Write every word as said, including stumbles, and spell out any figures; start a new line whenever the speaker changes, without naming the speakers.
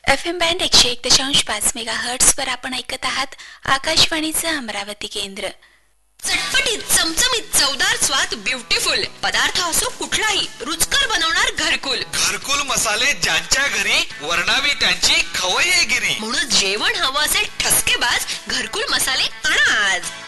F M band एकशे एक दशांश पाच मेगा हर्ट्स वर आपण ऐकत आहात आकाशवाणीचं अमरावती केंद्र.
चटपटीत चमचमीत चवदार स्वाद ब्युटिफुल पदार्थ असो कुठलाही रुचकर बनवणार घरकुल.
घरकुल मसाले ज्यांच्या घरी वर्णावी त्यांची खवय्ये गिरी.
म्हणून जेवण हवं असेल ठसकेबाज घरकुल मसाले आणा आज.